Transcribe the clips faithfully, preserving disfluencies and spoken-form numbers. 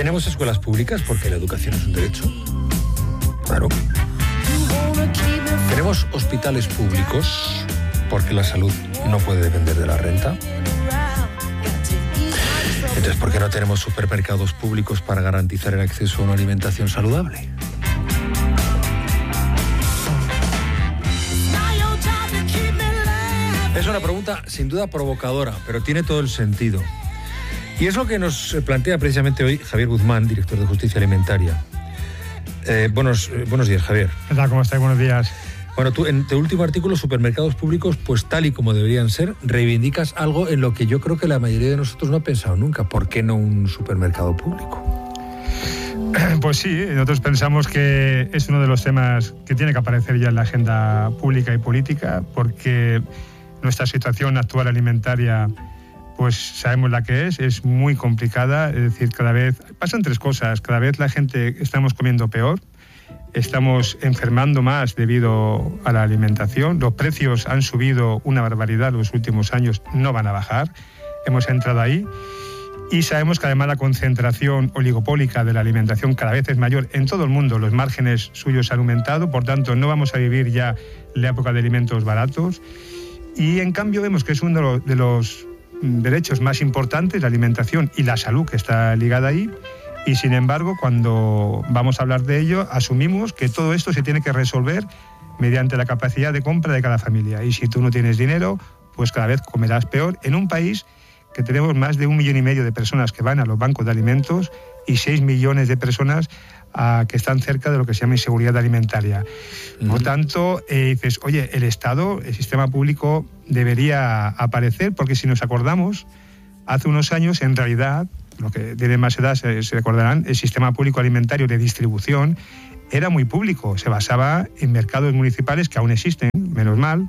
¿Tenemos escuelas públicas porque la educación es un derecho? Claro. ¿Tenemos hospitales públicos porque la salud no puede depender de la renta? Entonces, ¿por qué no tenemos supermercados públicos para garantizar el acceso a una alimentación saludable? Es una pregunta sin duda provocadora, pero tiene todo el sentido. Y es lo que nos plantea precisamente hoy Javier Guzmán, director de Justicia Alimentaria. Eh, buenos, eh, buenos días, Javier. ¿Qué tal? ¿Cómo estáis? Buenos días. Bueno, tú en tu último artículo, Supermercados Públicos, pues tal y como deberían ser, reivindicas algo en lo que yo creo que la mayoría de nosotros no ha pensado nunca. ¿Por qué no un supermercado público? Pues sí, nosotros pensamos que es uno de los temas que tiene que aparecer ya en la agenda pública y política, porque nuestra situación actual alimentaria, pues sabemos la que es, es muy complicada. Es decir, cada vez pasan tres cosas. Cada vez la gente estamos comiendo peor, estamos enfermando más debido a la alimentación, los precios han subido una barbaridad los últimos años, no van a bajar, hemos entrado ahí. Y sabemos que además la concentración oligopólica de la alimentación cada vez es mayor en todo el mundo, los márgenes suyos han aumentado, por tanto no vamos a vivir ya la época de alimentos baratos. Y en cambio vemos que es uno de los, de los derechos más importantes, la alimentación y la salud que está ligada ahí. Y sin embargo, cuando vamos a hablar de ello, asumimos que todo esto se tiene que resolver mediante la capacidad de compra de cada familia. Y si tú no tienes dinero, pues cada vez comerás peor en un país que tenemos más de un millón y medio de personas que van a los bancos de alimentos y seis millones de personas uh, que están cerca de lo que se llama inseguridad alimentaria. Uh-huh. Por tanto, eh, dices, oye, el Estado, el sistema público debería aparecer, porque si nos acordamos, hace unos años, en realidad, lo que tienen más edad se, se recordarán, el sistema público alimentario de distribución era muy público, se basaba en mercados municipales que aún existen, menos mal,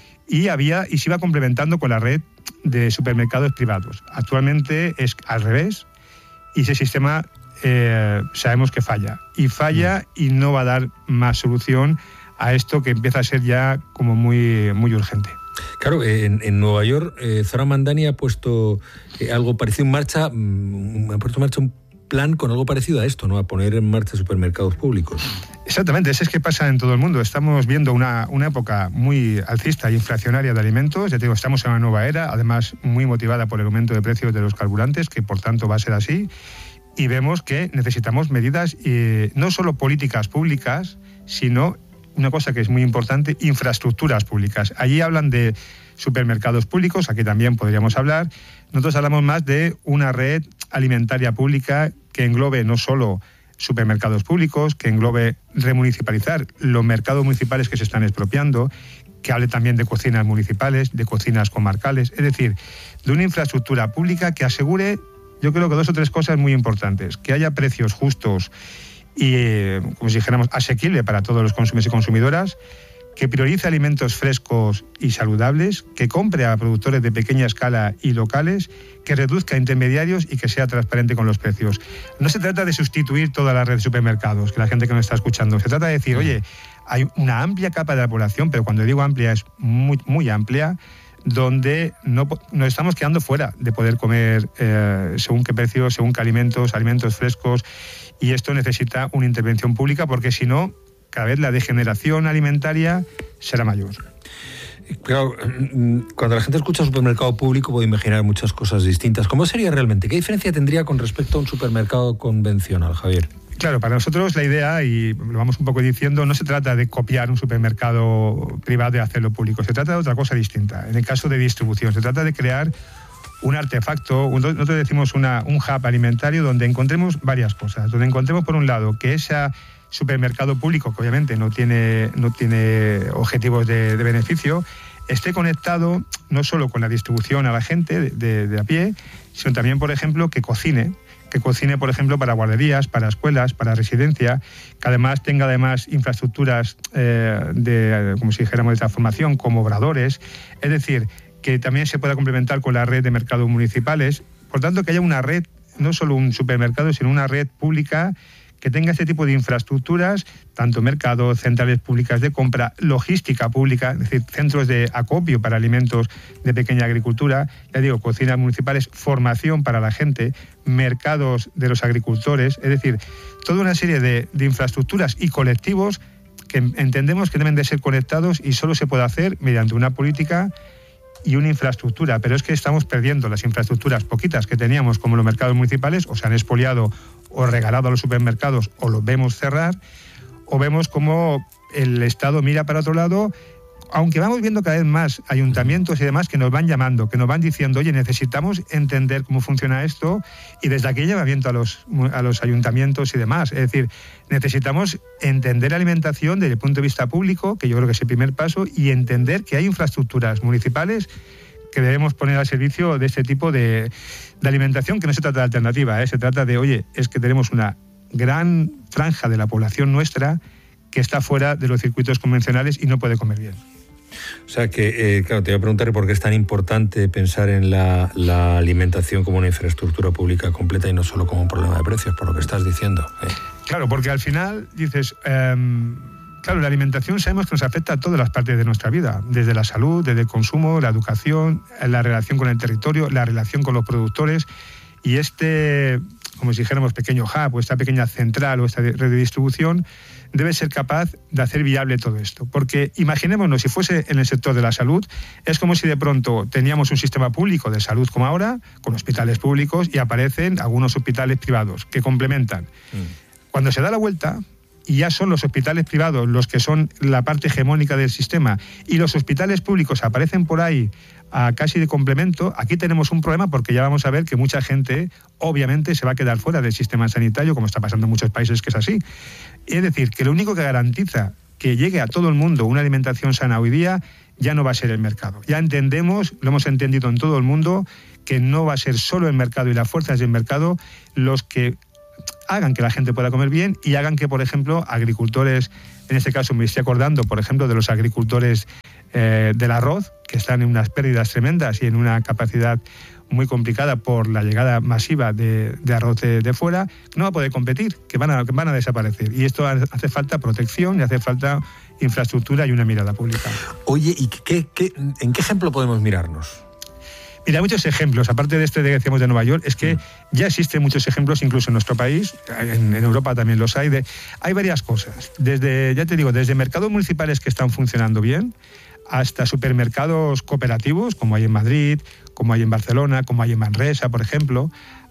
y había y se iba complementando con la red de supermercados privados. Actualmente es al revés y ese sistema eh, sabemos que falla. Y falla y no va a dar más solución a esto que empieza a ser ya como muy, muy urgente. Claro, en, en Nueva York, eh, Zoran Mandani ha puesto eh, algo parecido en marcha, mm, ha puesto en marcha un plan con algo parecido a esto, ¿no? A poner en marcha supermercados públicos. Exactamente, eso es que pasa en todo el mundo. Estamos viendo una, una época muy alcista e inflacionaria de alimentos. Ya te digo, estamos en una nueva era, además muy motivada por el aumento de precios de los carburantes, que por tanto va a ser así. Y vemos que necesitamos medidas, eh, no solo políticas públicas, sino una cosa que es muy importante, infraestructuras públicas. Allí hablan de supermercados públicos, aquí también podríamos hablar. Nosotros hablamos más de una red alimentaria pública que englobe no solo supermercados públicos, que englobe remunicipalizar los mercados municipales que se están expropiando, que hable también de cocinas municipales, de cocinas comarcales, es decir, de una infraestructura pública que asegure, yo creo que dos o tres cosas muy importantes, que haya precios justos y, eh, como si dijéramos, asequible para todos los consumidores y consumidoras, que priorice alimentos frescos y saludables, que compre a productores de pequeña escala y locales, que reduzca intermediarios y que sea transparente con los precios. No se trata de sustituir toda la red de supermercados, que la gente que nos está escuchando, se trata de decir, oye, hay una amplia capa de la población, pero cuando digo amplia es muy, muy amplia, donde no, nos estamos quedando fuera de poder comer eh, según qué precios, según qué alimentos, alimentos frescos, y esto necesita una intervención pública, porque si no, cada vez la degeneración alimentaria será mayor. Claro, cuando la gente escucha supermercado público puede imaginar muchas cosas distintas. ¿Cómo sería realmente? ¿Qué diferencia tendría con respecto a un supermercado convencional, Javier? Claro, para nosotros la idea, y lo vamos un poco diciendo, no se trata de copiar un supermercado privado y hacerlo público, se trata de otra cosa distinta. En el caso de distribución, se trata de crear un artefacto, nosotros decimos una, un hub alimentario donde encontremos varias cosas, donde encontremos por un lado que esa supermercado público, que obviamente no tiene, no tiene objetivos de, de beneficio, esté conectado no solo con la distribución a la gente de, de, de a pie, sino también, por ejemplo, que cocine, que cocine, por ejemplo, para guarderías, para escuelas, para residencia, que además tenga además infraestructuras eh, de, como si dijéramos, de transformación, como obradores, es decir, que también se pueda complementar con la red de mercados municipales, por tanto, que haya una red, no solo un supermercado, sino una red pública que tenga este tipo de infraestructuras, tanto mercados, centrales públicas de compra, logística pública, es decir, centros de acopio para alimentos de pequeña agricultura, ya digo, cocinas municipales, formación para la gente, mercados de los agricultores, es decir, toda una serie de, de infraestructuras y colectivos que entendemos que deben de ser conectados y solo se puede hacer mediante una política y una infraestructura, pero es que estamos perdiendo las infraestructuras poquitas que teníamos, como los mercados municipales, o se han expoliado o regalado a los supermercados, o los vemos cerrar, o vemos como el Estado mira para otro lado, aunque vamos viendo cada vez más ayuntamientos y demás que nos van llamando, que nos van diciendo, oye, necesitamos entender cómo funciona esto, y desde aquí llamamiento a los, a los ayuntamientos y demás. Es decir, necesitamos entender la alimentación desde el punto de vista público, que yo creo que es el primer paso, y entender que hay infraestructuras municipales que debemos poner al servicio de este tipo de, de alimentación, que no se trata de alternativa, ¿eh? Se trata de, oye, es que tenemos una gran franja de la población nuestra que está fuera de los circuitos convencionales y no puede comer bien. O sea que, eh, claro, te voy a preguntar por qué es tan importante pensar en la, la alimentación como una infraestructura pública completa y no solo como un problema de precios, por lo que estás diciendo. ¿eh? Claro, porque al final dices, eh, claro, la alimentación sabemos que nos afecta a todas las partes de nuestra vida, desde la salud, desde el consumo, la educación, la relación con el territorio, la relación con los productores, y este, como si dijéramos, pequeño hub o esta pequeña central o esta red de distribución debe ser capaz de hacer viable todo esto. Porque imaginémonos, si fuese en el sector de la salud, es como si de pronto teníamos un sistema público de salud como ahora, con hospitales públicos, y aparecen algunos hospitales privados que complementan. Mm. Cuando se da la vuelta, y ya son los hospitales privados los que son la parte hegemónica del sistema, y los hospitales públicos aparecen por ahí a casi de complemento, aquí tenemos un problema, porque ya vamos a ver que mucha gente obviamente se va a quedar fuera del sistema sanitario, como está pasando en muchos países que es así. Es decir, que lo único que garantiza que llegue a todo el mundo una alimentación sana hoy día ya no va a ser el mercado. Ya entendemos, lo hemos entendido en todo el mundo, que no va a ser solo el mercado y las fuerzas del mercado los que hagan que la gente pueda comer bien y hagan que, por ejemplo, agricultores, en este caso me estoy acordando, por ejemplo, de los agricultores eh, del arroz, que están en unas pérdidas tremendas y en una capacidad muy complicada por la llegada masiva de, de arroz de, de fuera, no va a poder competir, que van a, que van a desaparecer. Y esto hace falta protección y hace falta infraestructura y una mirada pública. Oye, ¿y qué, qué, en qué ejemplo podemos mirarnos? Mira, hay muchos ejemplos, aparte de este que decíamos de Nueva York, es que ya existen muchos ejemplos, incluso en nuestro país, en, en Europa también los hay, de, hay varias cosas. Desde, ya te digo, desde mercados municipales que están funcionando bien, hasta supermercados cooperativos, como hay en Madrid, como hay en Barcelona, como hay en Manresa, por ejemplo,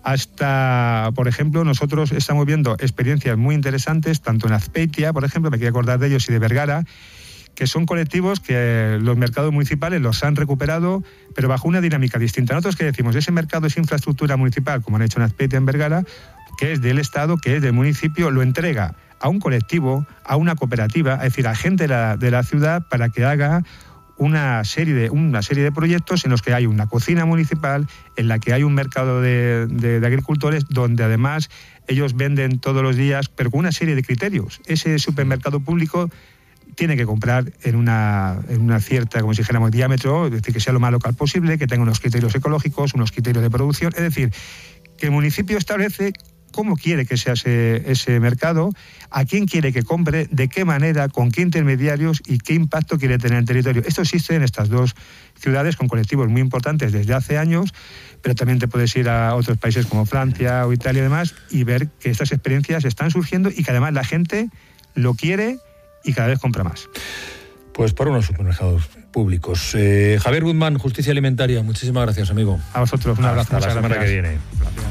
hasta, por ejemplo, nosotros estamos viendo experiencias muy interesantes, tanto en Azpeitia, por ejemplo, me quiero acordar de ellos, y de Vergara, que son colectivos que los mercados municipales los han recuperado, pero bajo una dinámica distinta. Nosotros que decimos, ese mercado es infraestructura municipal, como han hecho en Azpeitia, en Vergara, que es del Estado, que es del municipio, lo entrega a un colectivo, a una cooperativa, es decir, a gente de la, de la ciudad, para que haga una serie, de, una serie de proyectos en los que hay una cocina municipal, en la que hay un mercado de, de, de agricultores, donde además ellos venden todos los días, pero con una serie de criterios. Ese supermercado público tiene que comprar en una, en una cierta, como si dijéramos, diámetro, es decir, que sea lo más local posible, que tenga unos criterios ecológicos, unos criterios de producción, es decir, que el municipio establece cómo quiere que sea ese, ese mercado, a quién quiere que compre, de qué manera, con qué intermediarios y qué impacto quiere tener en el territorio. Esto existe en estas dos ciudades con colectivos muy importantes desde hace años, pero también te puedes ir a otros países como Francia o Italia y demás y ver que estas experiencias están surgiendo y que además la gente lo quiere y cada vez compra más. Pues por unos supermercados públicos. Eh, Javier Guzmán, Justicia Alimentaria, muchísimas gracias, amigo. A vosotros, un abrazo. Hasta la semana que viene. Gracias.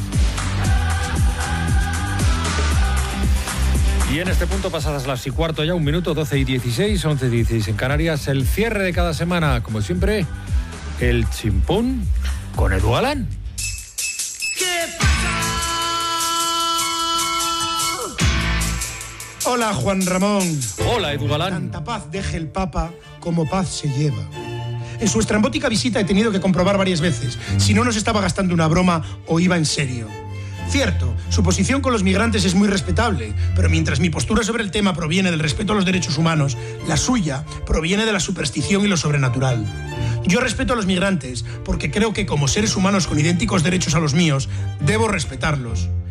Y en este punto, pasadas las y cuarto ya, un minuto, doce y dieciséis, once y dieciséis en Canarias, el cierre de cada semana, como siempre, el chimpún con Edu Galán. ¿Qué pasa? Hola, Juan Ramón. Hola, Edu Galán. Tanta paz deje el Papa como paz se lleva. En su estrambótica visita he tenido que comprobar varias veces si no nos estaba gastando una broma o iba en serio. Cierto, su posición con los migrantes es muy respetable, pero mientras mi postura sobre el tema proviene del respeto a los derechos humanos, la suya proviene de la superstición y lo sobrenatural. Yo respeto a los migrantes porque creo que como seres humanos con idénticos derechos a los míos, debo respetarlos.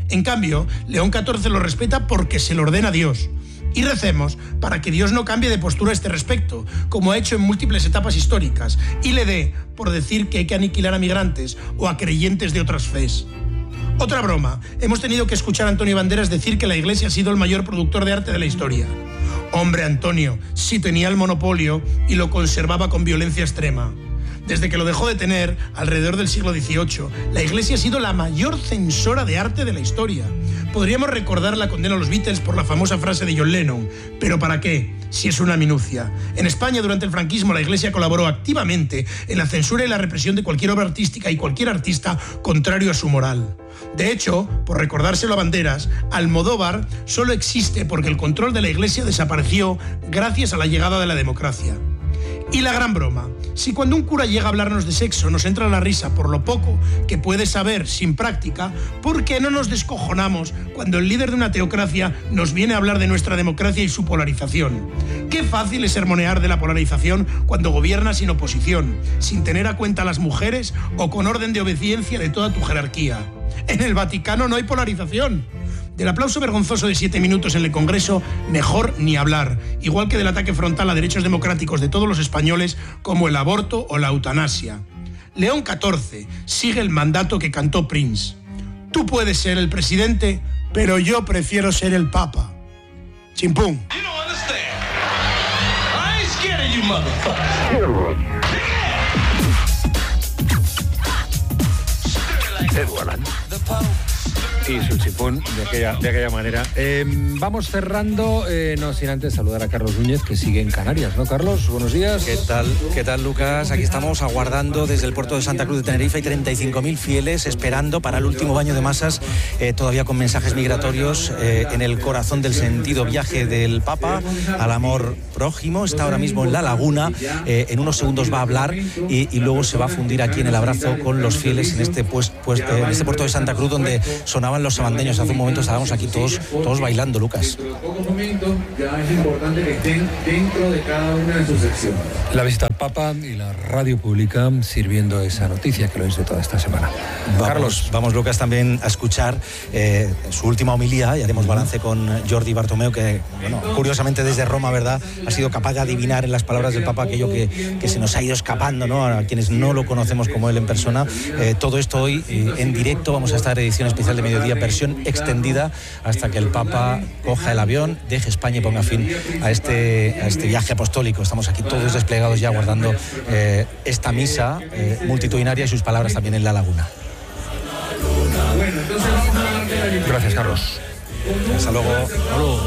En cambio, León catorce lo respeta porque se lo ordena Dios. Y recemos para que Dios no cambie de postura a este respecto, como ha hecho en múltiples etapas históricas, y le dé por decir que hay que aniquilar a migrantes o a creyentes de otras fes. Otra broma, hemos tenido que escuchar a Antonio Banderas decir que la Iglesia ha sido el mayor productor de arte de la historia. Hombre, Antonio, sí tenía el monopolio y lo conservaba con violencia extrema. Desde que lo dejó de tener, alrededor del siglo dieciocho, la Iglesia ha sido la mayor censora de arte de la historia. Podríamos recordar la condena a los Beatles por la famosa frase de John Lennon, pero ¿para qué? Si es una minucia. En España, durante el franquismo, la Iglesia colaboró activamente en la censura y la represión de cualquier obra artística y cualquier artista contrario a su moral. De hecho, por recordárselo a Banderas, Almodóvar solo existe porque el control de la Iglesia desapareció gracias a la llegada de la democracia. Y la gran broma, si cuando un cura llega a hablarnos de sexo nos entra la risa por lo poco que puede saber sin práctica, ¿por qué no nos descojonamos cuando el líder de una teocracia nos viene a hablar de nuestra democracia y su polarización? Qué fácil es sermonear de la polarización cuando gobiernas sin oposición, sin tener a cuenta a las mujeres o con orden de obediencia de toda tu jerarquía. En el Vaticano no hay polarización. Del aplauso vergonzoso de siete minutos en el Congreso, mejor ni hablar, igual que del ataque frontal a derechos democráticos de todos los españoles, como el aborto o la eutanasia. León catorce sigue el mandato que cantó Prince. Tú puedes ser el presidente, pero yo prefiero ser el Papa. Chimpún. Edward y su chipón de aquella, de aquella manera. Eh, vamos cerrando, eh, no sin antes saludar a Carlos Núñez, que sigue en Canarias, ¿no, Carlos? Buenos días. ¿Qué tal, qué tal, Lucas? Aquí estamos aguardando desde el puerto de Santa Cruz de Tenerife. Hay treinta y cinco mil fieles esperando para el último baño de masas, eh, todavía con mensajes migratorios eh, en el corazón del sentido viaje del Papa al amor prójimo. Está ahora mismo en la laguna, eh, en unos segundos va a hablar y, y luego se va a fundir aquí en el abrazo con los fieles en este, pues, pues, eh, en este puerto de Santa Cruz, donde sonaban los sabandeños. Hace un momento estábamos aquí todos, todos bailando, Lucas. Pero en pocos momentos ya es importante que estén dentro de cada una de sus secciones. La visita al Papa y la radio pública sirviendo esa noticia que lo es de toda esta semana. Vamos, Carlos. Vamos, Lucas, también a escuchar eh, su última homilía y haremos balance con Jordi Bartomeu, que, bueno, curiosamente desde Roma, ¿verdad?, ha sido capaz de adivinar en las palabras del Papa aquello que, que se nos ha ido escapando, ¿no?, a quienes no lo conocemos como él en persona. Eh, todo esto hoy eh, en directo. Vamos a estar edición especial de Mediodía, versión extendida hasta que el Papa coja el avión, deje España y ponga fin a este, a este viaje apostólico. Estamos aquí todos desplegados ya guardando eh, esta misa eh, multitudinaria y sus palabras también en la laguna. Gracias, Carlos. Hasta luego. Hasta luego.